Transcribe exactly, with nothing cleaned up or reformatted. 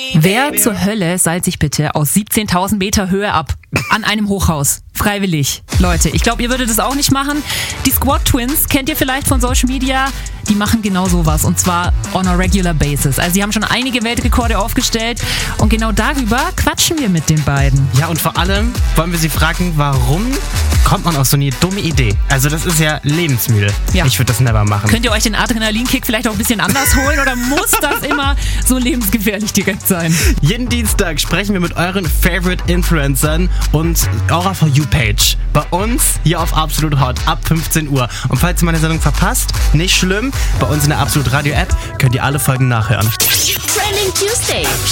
Wer zur Hölle seilt sich bitte aus siebzehntausend Meter Höhe ab? An einem Hochhaus. Freiwillig. Leute, ich glaube, ihr würdet das auch nicht machen. Die Squad Twins kennt ihr vielleicht von Social Media. Die machen genau sowas und zwar on a regular basis. Also sie haben schon einige Weltrekorde aufgestellt und genau darüber quatschen wir mit den beiden. Ja, und vor allem wollen wir sie fragen, warum kommt man auf so eine dumme Idee? Also das ist ja lebensmüde. Ja. Ich würde das never machen. Könnt ihr euch den Adrenalinkick vielleicht auch ein bisschen anders holen oder muss das immer so lebensgefährlich direkt sein? Jeden Dienstag sprechen wir mit euren Favorite Influencern und eurer For You-Page. Bei uns hier auf Absolut Hot ab fünfzehn Uhr. Und falls ihr meine Sendung verpasst, nicht schlimm. Bei uns in der Absolut Radio App könnt ihr alle Folgen nachhören. Trending Tuesday.